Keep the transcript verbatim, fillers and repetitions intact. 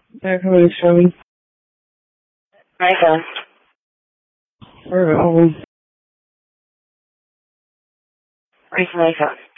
Back on the show. iPhone. Or, um, iPhone, iPhone.